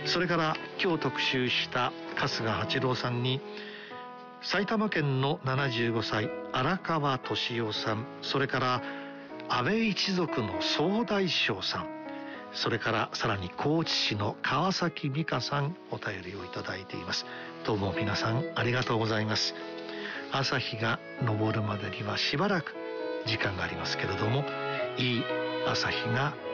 それから今日特集した春日八郎さんに、埼玉県の75歳荒川敏夫さん、それから安倍一族の総大将さん、それからさらに高知市の川崎美香さん、お便りをいただいています。どうも皆さんありがとうございます。朝日が昇るまでにはしばらく時間がありますけれども、いい朝日が